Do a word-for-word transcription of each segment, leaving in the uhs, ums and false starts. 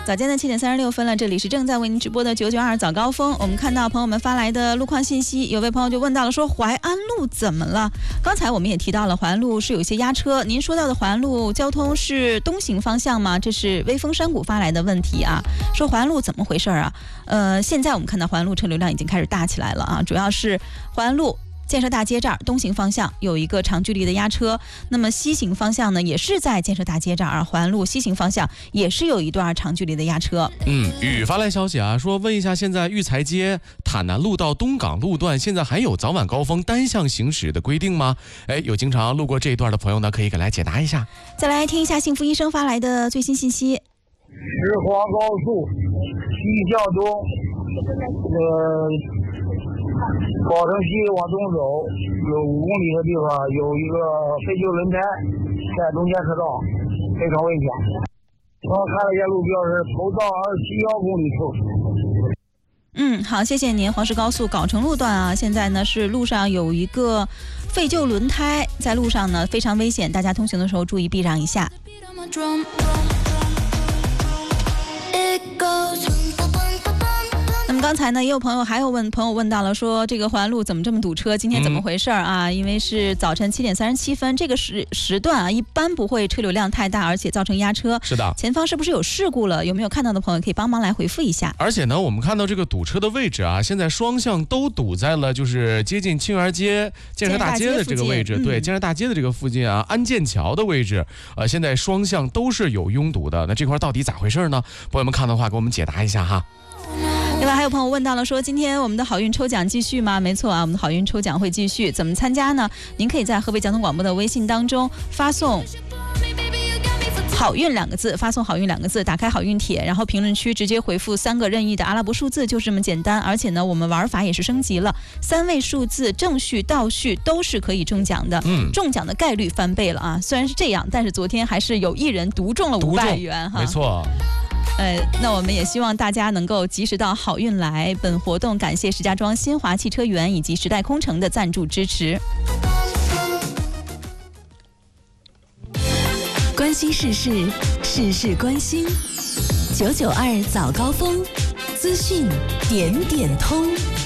早间的七点三十六分了，这里是正在为您直播的九九二早高峰。我们看到朋友们发来的路况信息，有位朋友就问到了说淮安路怎么了？刚才我们也提到了淮安路是有一些压车，您说到的淮安路交通是东行方向吗？这是微风山谷发来的问题啊，说淮安路怎么回事啊？呃，现在我们看到淮安路车流量已经开始大起来了啊，主要是淮安路建设大街这儿东行方向有一个长距离的压车，那么西行方向呢也是在建设大街这儿，淮安路西行方向也是有一段长距离的压车。 嗯，雨发来消息啊，说问一下，现在育才街坦南路到东港路段现在还有早晚高峰单向行驶的规定吗？哎，有经常路过这一段的朋友呢，可以给来解答一下。 再来听一下幸福医生发来的最新信息。 石华高速西向东，呃。宝城西往东走有五公里的地方有一个废旧轮胎在中间车道，非常危险。我看了一下路标是头到二十一公里处。 嗯，好，谢谢您。黄石高速藁城路段啊，现在呢是路上有一个废旧轮胎在路上呢，非常危险，大家通行的时候注意避让一下。那么刚才呢，也有朋友还有问朋友问到了，说这个淮安路怎么这么堵车？今天怎么回事啊？嗯、因为是早晨七点三十七分，这个时时段啊，一般不会车流量太大，而且造成压车。 是的， 前方是不是有事故了？有没有看到的朋友可以帮忙来回复一下。 而且呢，我们看到这个堵车的位置啊，现在双向都堵在了就是接近庆园街建设大街的这个位置， 嗯、 对，建设大街的这个附近啊，安建桥的位置，呃，现在双向都是有拥堵的。那这块到底咋回事呢？朋友们看的话，给我们解答一下哈。 另外还有朋友问到了，说今天我们的好运抽奖继续吗？没错啊，我们的好运抽奖会继续。怎么参加呢？您可以在河北交通广播的微信当中发送好运两个字，发送好运两个字，打开好运帖，然后评论区直接回复三个任意的阿拉伯数字，就是这么简单。而且呢，我们玩法也是升级了，三位数字正序倒序都是可以中奖的，嗯，中奖的概率翻倍了啊！虽然是这样，但是昨天还是有一人独中了五百元哈， 没错。 呃，那我们也希望大家能够及时到好运来。本活动感谢石家庄新华汽车园以及时代空城的赞助支持。 关心世事，事事关心。九九二早高峰，资讯点点通。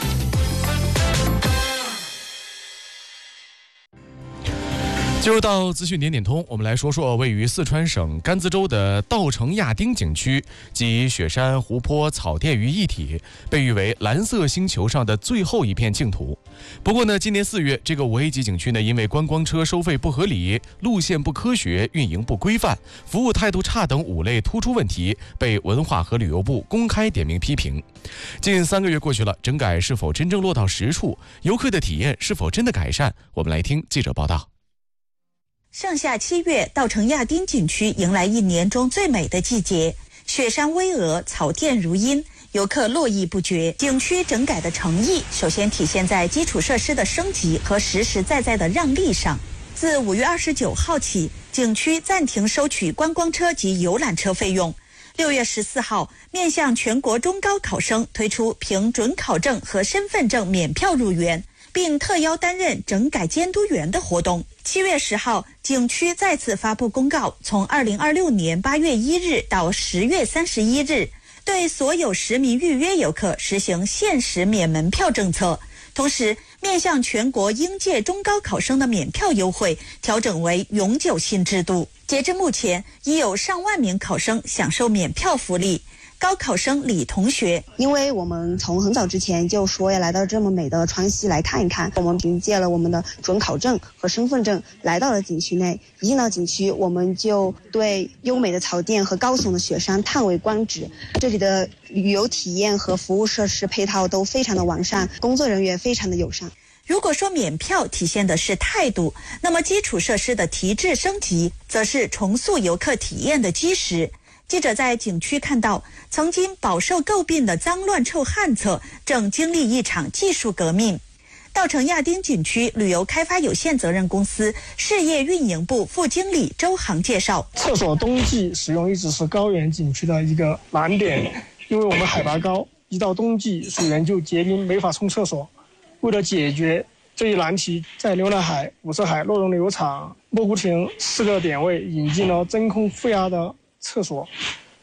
进入到资讯点点通，我们来说说位于四川省甘孜州的稻城亚丁景区，集雪山、湖泊、草甸于一体，被誉为蓝色星球上的最后一片净土。不过呢，今年四月，这个五 A 级景区呢，因为观光车收费不合理、路线不科学、运营不规范、服务态度差等五类突出问题，被文化和旅游部公开点名批评。近三个月过去了，整改是否真正落到实处？游客的体验是否真的改善？我们来听记者报道。 盛夏七月，稻城亚丁景区迎来一年中最美的季节，雪山巍峨，草甸如茵，游客络绎不绝。景区整改的诚意，首先体现在基础设施的升级和实实在在的让利上。自五月二十九号起，景区暂停收取观光车及游览车费用。六月十四号，面向全国中高考生推出凭准考证和身份证免票入园，并特邀担任整改监督员的活动。七月十号，景区再次发布公告，从二零二六年八月一日到十月三十一日，对所有实名预约游客实行限时免门票政策。同时，面向全国应届中高考生的免票优惠调整为永久性制度。截至目前，已有上万名考生享受免票福利。高考生李同学， 因为我们从很早之前就说要来到这么美的川西来看一看，我们凭借了我们的准考证和身份证来到了景区内。一进到景区，我们就对优美的草甸和高耸的雪山叹为观止。这里的旅游体验和服务设施配套都非常的完善，工作人员非常的友善。 如果说免票体现的是态度，那么基础设施的提质升级则是重塑游客体验的基石。记者在景区看到，曾经饱受诟病的脏乱臭旱厕正经历一场技术革命。稻城亚丁景区旅游开发有限责任公司事业运营部副经理周航介绍， 厕所冬季使用一直是高原景区的一个难点，因为我们海拔高，一到冬季水源就结冰，没法冲厕所。为了解决这一难题，在浏览海、五色海、洛绒柳场、莫古亭四个点位引进了真空负压的厕所，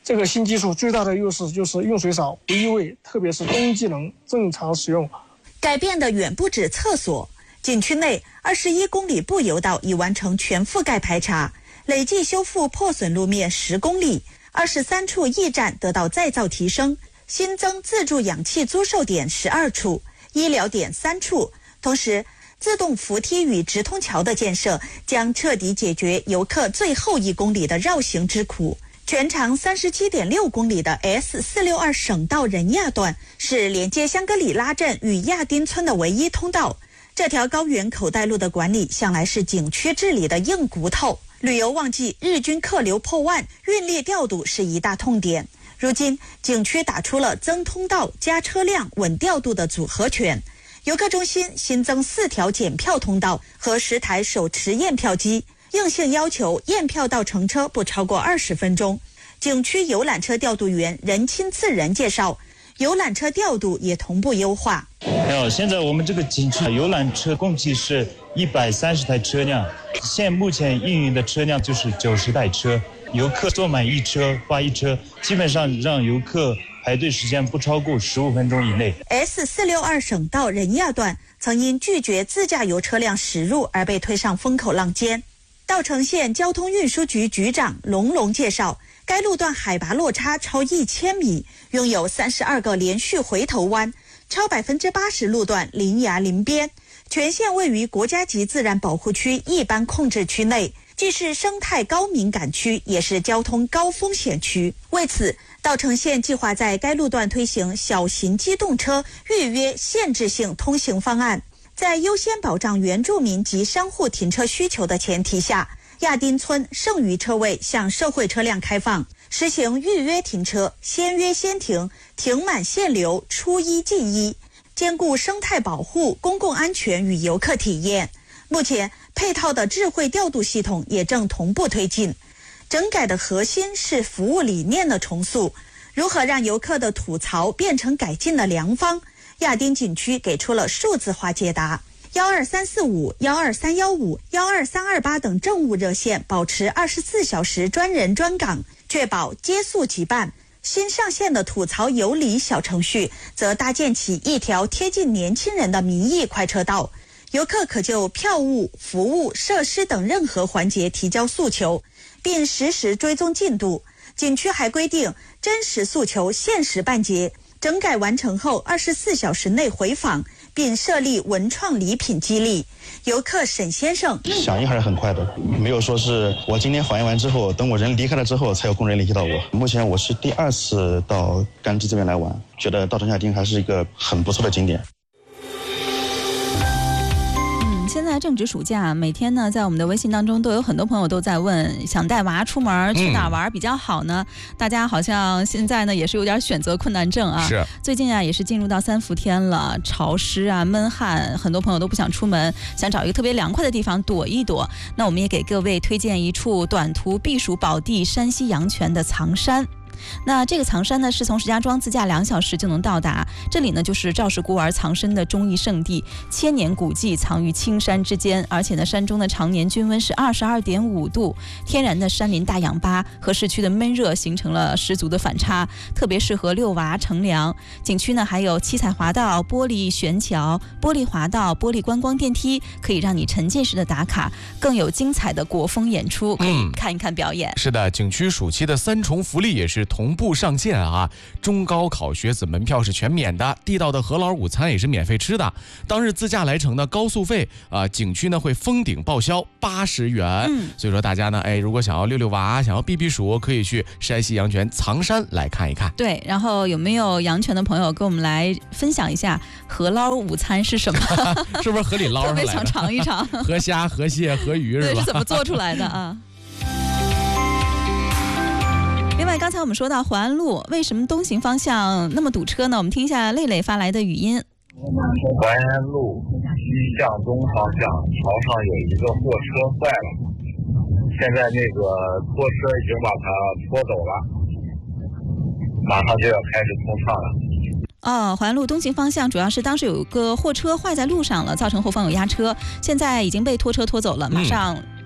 这个新技术最大的优势就是用水少不异味，特别是冬季能正常使用。 改变的远不止厕所，景区内二十一公里步游道已完成全覆盖排查，累计修复破损路面十公里，二十三处驿站得到再造提升，新增自助氧气租售点十二处，医疗点三处。同时，自动扶梯与直通桥的建设将彻底解决游客最后一公里的绕行之苦。全长 三十七点六公里的 S 四六二 省道仁亚段是连接香格里拉镇与亚丁村的唯一通道。这条高原口袋路的管理向来是景区治理的硬骨头。旅游旺季，日均客流破万，运力调度是一大痛点。如今，景区打出了增通道、加车辆、稳调度的组合拳。游客中心新增四条检票通道和十台手持验票机，硬性要求验票到乘车不超过二十分钟。景区游览车调度员任亲次仁介绍，游览车调度也同步优化。 有，现在我们这个景区游览车共计是一百三十台车辆，现目前运营的车辆就是九十台车，游客坐满一车发一车，基本上让游客排队时间不超过十五分钟以内。 S 四六二 省道仁亚段曾因拒绝自驾游车辆驶入而被推上风口浪尖。稻城县交通运输局局长龙龙介绍，该路段海拔落差超一千米，拥有三十二个连续回头弯，超百分之八十路段临崖临边。全县位于国家级自然保护区一般控制区内，既是生态高敏感区，也是交通高风险区。为此，稻城县计划在该路段推行小型机动车预约限制性通行方案，在优先保障原住民及商户停车需求的前提下，亚丁村剩余车位向社会车辆开放，实行预约停车，先约先停，停满限流，出一进一，兼顾生态保护、公共安全与游客体验。目前，配套的智慧调度系统也正同步推进。整改的核心是服务理念的重塑，如何让游客的吐槽变成改进的良方？亚丁景区给出了数字化解答。幺二三四五、幺二三幺五、幺二三二八等政务热线保持二十四小时专人专岗，确保接速即办。新上线的吐槽有理小程序则搭建起一条贴近年轻人的民意快车道，游客可就票务、服务、设施等任何环节提交诉求，并实时追踪进度。景区还规定真实诉求限时办结，整改完成后二十四小时内回访，并设立文创礼品激励。游客沈先生响应还是很快的，没有说是我今天反映完之后，等我人离开了之后才有工人联系到我。目前我是第二次到甘孜这边来玩，觉得稻城亚丁还是一个很不错的景点。 现在正值暑假，每天呢，在我们的微信当中都有很多朋友都在问，想带娃出门去哪玩比较好呢？嗯、大家好像现在呢也是有点选择困难症啊。 是。 最近啊也是进入到三伏天了，潮湿啊、闷汗，很多朋友都不想出门，想找一个特别凉快的地方躲一躲。那我们也给各位推荐一处短途避暑宝地——山西阳泉的藏山。那这个藏山呢，是从石家庄自驾两小时就能到达。这里呢，就是赵氏孤儿藏身的忠义圣地，千年古迹藏于青山之间。而且呢，山中的常年均温是二十二点五度，天然的山林大氧吧和市区的闷热形成了十足的反差，特别适合遛娃乘凉。景区呢，还有七彩滑道、玻璃悬桥、玻璃滑道、玻璃观光电梯，可以让你沉浸式的打卡，更有精彩的国风演出，可以看一看表演。 嗯、是的，景区暑期的三重福利也是同步上线啊！中高考学子门票是全免的，地道的荷劳午餐也是免费吃的。当日自驾来程的高速费啊、呃，景区呢会封顶报销八十元。嗯，所以说大家呢，哎，如果想要溜溜娃，想要避避暑，可以去山西阳泉藏山来看一看。 对，然后有没有阳泉的朋友跟我们来分享一下荷劳午餐是什么？ 是不是河里捞上来的？ 特别想尝一尝。 河虾、河蟹、河鱼是吧？ 对，是怎么做出来的啊？另外，刚才我们说到淮安路，为什么东行方向那么堵车呢？我们听一下累累发来的语音。 淮安路西向东方向，桥上有一个货车坏了，现在那个拖车已经把它拖走了，马上就要开始通畅了。 哦，淮安路东行方向主要是当时有个货车坏在路上了，造成后方有压车，现在已经被拖车拖走了，马上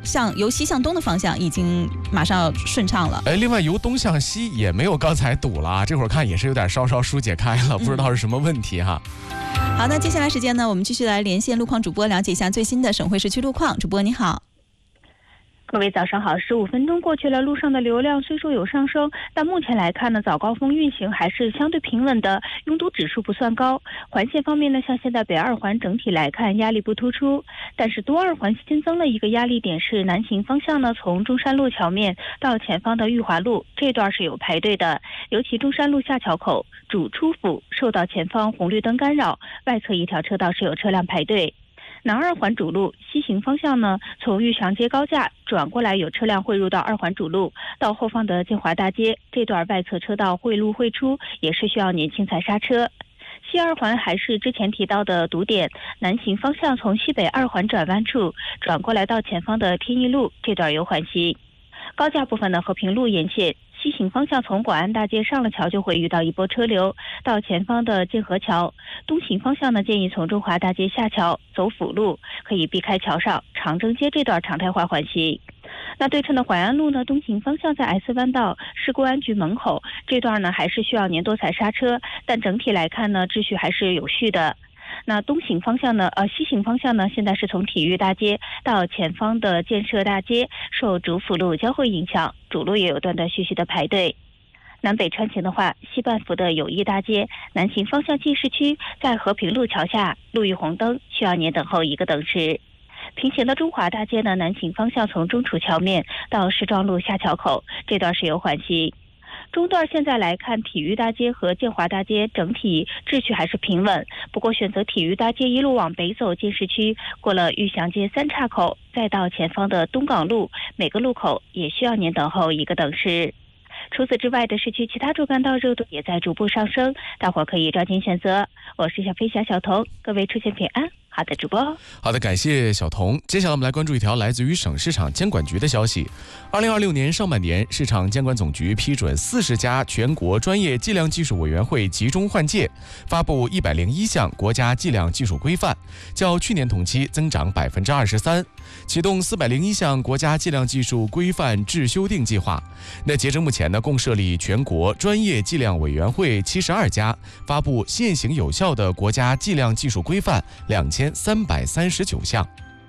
向由西向东的方向已经马上要顺畅了。 哎，另外由东向西也没有刚才堵了，这会儿看也是有点稍稍疏解开了，不知道是什么问题哈。 嗯、好，那接下来时间呢，我们继续来连线路况主播，了解一下最新的省会市区路况。主播你好。 各位早上好，十五分钟过去了，路上的流量虽说有上升，但目前来看呢，早高峰运行还是相对平稳的，拥堵指数不算高。环线方面呢，像现在北二环整体来看压力不突出，但是东二环新增了一个压力点，是南行方向呢，从中山路桥面到前方的裕华路这段是有排队的，尤其中山路下桥口主出府受到前方红绿灯干扰，外侧一条车道是有车辆排队。南二环主路西行方向呢，从玉祥街高架转过来有车辆汇入到二环主路，到后方的建华大街这段外侧车道汇入汇出也是需要年轻才刹车。西二环还是之前提到的堵点，南行方向从西北二环转弯处转过来到前方的天一路这段有缓行。高架部分的和平路沿线西行方向从广安大街上了桥就会遇到一波车流，到前方的建和桥。东行方向呢，建议从中华大街下桥走辅路，可以避开桥上长征街这段常态化缓行。那对称的淮安路呢，东行方向在 S 弯道市公安局门口这段呢，还是需要年多才刹车，但整体来看呢，秩序还是有序的。那东行方向呢，呃，西行方向呢，现在是从体育大街到前方的建设大街，受主辅路交汇影响，主路也有断断续续的排队。南北穿行的话，西半幅的友谊大街南行方向进市区，在和平路桥下路遇红灯，需要年等候一个等时。平行的中华大街呢，南行方向从中储桥面到市庄路下桥口这段是有缓行。中段现在来看，体育大街和建华大街整体秩序还是平稳，不过选择体育大街一路往北走进市区，过了玉祥街三岔口，再到前方的东港路，每个路口也需要年等候一个等时。除此之外的市区其他主干道热度也在逐步上升，大伙可以抓紧选择。我是小飞侠小童，各位出行平安。好的，主播。 好的，感谢小童。接下来我们来关注一条来自于省市场监管局的消息。二零二六年上半年，市场监管总局批准四十家全国专业计量技术委员会集中换届，发布一百零一项国家计量技术规范，较去年同期增长百分之二十三，启动四百零一项国家计量技术规范制修订计划。那截至目前呢，共设立全国专业计量委员会七十二家，发布现行有效的国家计量技术规范两千三百三十九项。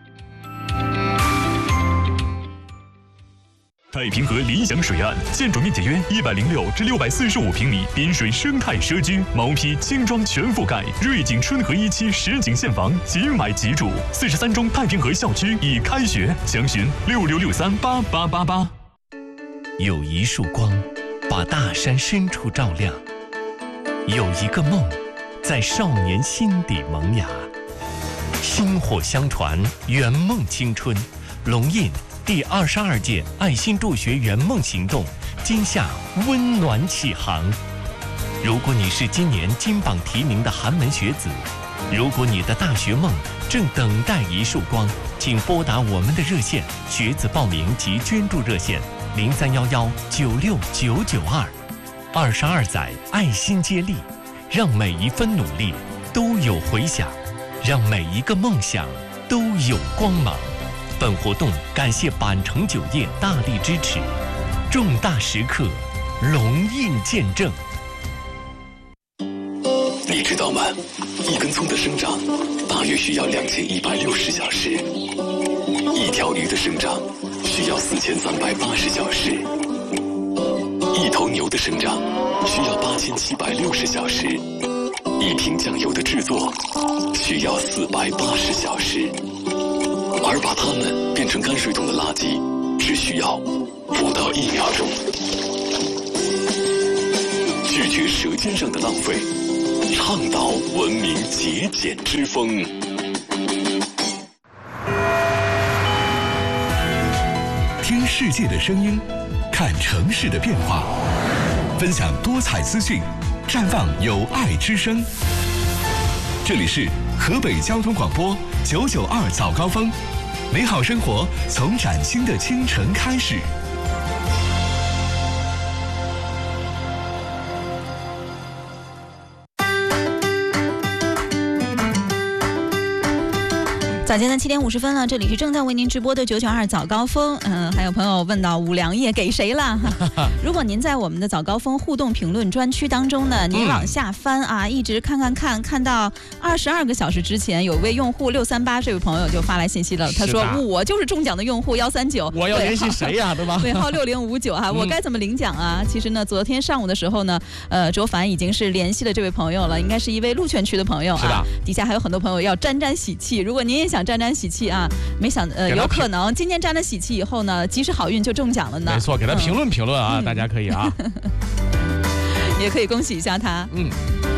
太平河理想水岸，建筑面积约一百零六至六百四十五平米，滨水生态社区，毛坯轻装全覆盖，瑞景春和一期实景现房，即买即住。四十三中太平河校区已开学，详询六六六三八八八八。 有一束光，把大山深处照亮；有一个梦，在少年心底萌芽。薪火相传，圆梦青春。龙印第二十二届爱心助学圆梦行动今夏温暖启航。如果你是今年金榜题名的寒门学子，如果你的大学梦正等待一束光，请拨打我们的热线，学子报名及捐助热线零三幺幺九六九九二。二十二载爱心接力，让每一分努力都有回响，让每一个梦想都有光芒。本活动感谢板城酒业大力支持，重大时刻，龙印见证。 你知道吗？一根葱的生长大约需要两千一百六十小时，一条鱼的生长需要四千三百八十小时，一头牛的生长需要八千七百六十小时，一瓶酱油的制作需要四百八十小时。而把它们变成泔水桶的垃圾，只需要不到一秒钟。拒绝舌尖上的浪费，倡导文明节俭之风。 听世界的声音，看城市的变化，分享多彩资讯，绽放有爱之声。这里是河北交通广播九九二早高峰。美好生活从崭新的清晨开始。 早间的七点五十分了，这里是正在为您直播的九九二早高峰。嗯、呃，还有朋友问到五粮液给谁了？如果您在我们的早高峰互动评论专区当中呢，您往下翻啊，嗯、一直看看看，看到二十二个小时之前，有位用户六三八这位朋友就发来信息了，他说我就是中奖的用户幺三九， 我要联系谁呀、啊？对吧？ 尾号六零五九哈，我该怎么领奖啊？其实呢，昨天上午的时候呢，呃，卓凡已经是联系了这位朋友了，应该是一位鹿泉区的朋友啊。是的。底下还有很多朋友要沾沾喜气，如果您也想沾沾喜气啊，没想呃有可能今天沾了喜气以后呢，及时好运就中奖了呢。 没错，给他评论评论啊，嗯、大家可以啊， 也可以恭喜一下他。嗯。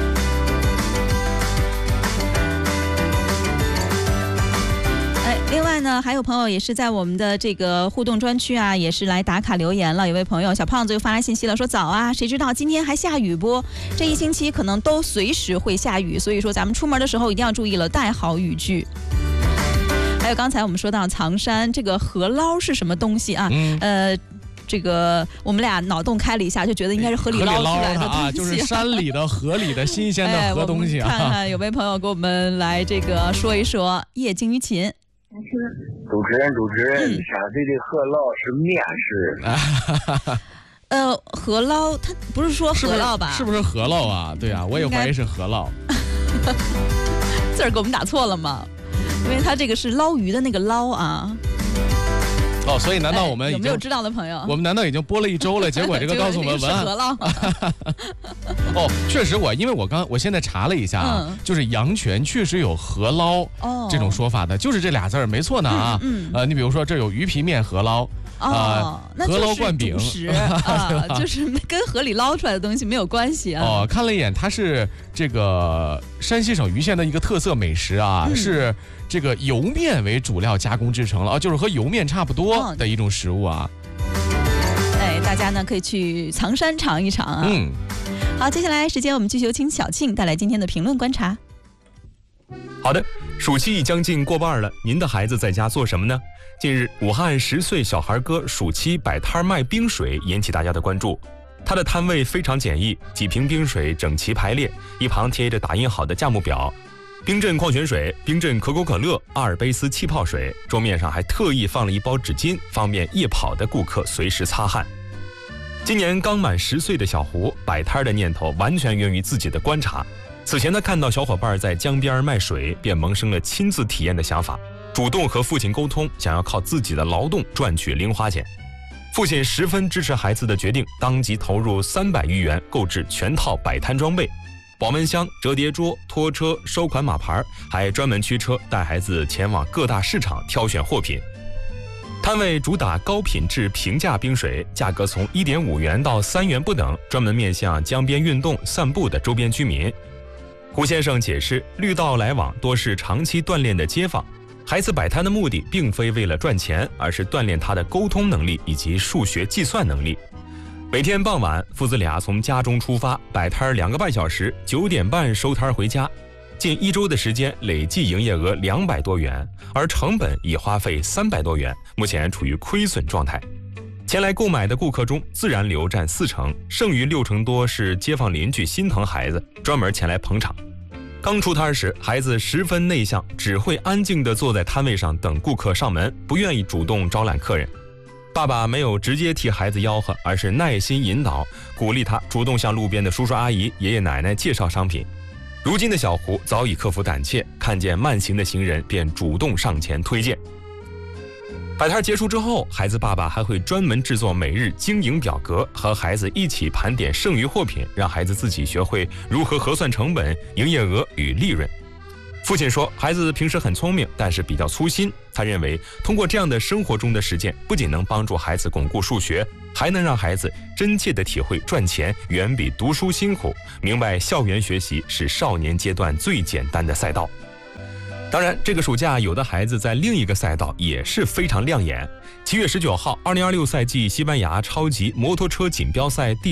另外呢，还有朋友也是在我们的这个互动专区啊，也是来打卡留言了。有位朋友小胖子又发来信息了，说早啊，谁知道今天还下雨不？这一星期可能都随时会下雨，所以说咱们出门的时候一定要注意了，带好雨具。还有刚才我们说到藏山这个河捞是什么东西啊？嗯、呃。这个我们俩脑洞开了一下，就觉得应该是河里捞出来的东西， 啊，就是山里的、河里的新鲜的河东西啊。 哎、看看有位朋友给我们来这个说一说夜惊鱼琴。 主持人，主持人，陕西的河捞是面食。 呃，河捞，它不是说河捞吧？ 是不是河捞啊？对啊，我也怀疑是河捞。 字儿给我们打错了吗？因为它这个是捞鱼的那个捞啊。 哦，所以难道我们、 哎、有没有知道的朋友？ 我们难道已经播了一周了？结果这个告诉我们文案。哦，确实我，因为我刚我现在查了一下啊，嗯、就是阳泉确实有河捞这种说法的，哦、就是这俩字儿没错呢啊。嗯嗯、呃，你比如说这有鱼皮面河捞。 哦， 呃、河捞灌饼啊，就是跟河里捞出来的东西没有关系啊。 哦，看了一眼，它是这个山西省盂县的一个特色美食啊，嗯、是这个油面为主料加工制成了啊，就是和油面差不多的一种食物啊。 哦、哎，大家呢可以去藏山尝一尝啊。嗯，好，接下来时间我们继续有请小庆带来今天的评论观察。 好的，暑期已将近过半了，您的孩子在家做什么呢？近日，武汉十岁小孩哥暑期摆摊卖冰水，引起大家的关注。他的摊位非常简易，几瓶冰水整齐排列，一旁贴着打印好的价目表，冰镇矿泉水、冰镇可口可乐、阿尔卑斯气泡水，桌面上还特意放了一包纸巾，方便夜跑的顾客随时擦汗。今年刚满十岁的小胡摆摊的念头完全源于自己的观察。此前他看到小伙伴在江边卖水，便萌生了亲自体验的想法，主动和父亲沟通，想要靠自己的劳动赚取零花钱。父亲十分支持孩子的决定，当即投入三百余元购置全套摆摊装备，保温箱、折叠桌、拖车、收款码牌，还专门驱车带孩子前往各大市场挑选货品。摊位主打高品质平价冰水，价格从一点五元到三元不等，专门面向江边运动、散步的周边居民。胡先生解释，绿道来往多是长期锻炼的街坊，孩子摆摊的目的并非为了赚钱，而是锻炼他的沟通能力以及数学计算能力。每天傍晚，父子俩从家中出发，摆摊两个半小时，九点半收摊回家。近一周的时间，累计营业额两百多元，而成本已花费三百多元，目前处于亏损状态。前来购买的顾客中，自然流占四成，剩余六成多是街坊邻居心疼孩子，专门前来捧场。刚出摊时，孩子十分内向，只会安静地坐在摊位上等顾客上门，不愿意主动招揽客人。爸爸没有直接替孩子吆喝，而是耐心引导，鼓励他主动向路边的叔叔阿姨、爷爷奶奶介绍商品。如今的小胡早已克服胆怯，看见慢行的行人便主动上前推荐。摆摊结束之后，孩子爸爸还会专门制作每日经营表格，和孩子一起盘点剩余货品，让孩子自己学会如何核算成本、营业额与利润。父亲说，孩子平时很聪明，但是比较粗心。他认为，通过这样的生活中的实践，不仅能帮助孩子巩固数学，还能让孩子真切地体会赚钱远比读书辛苦，明白校园学习是少年阶段最简单的赛道。当然，这个暑假有的孩子在另一个赛道也是非常亮眼。七月十九号，二零二六赛季西班牙超级摩托车锦标赛第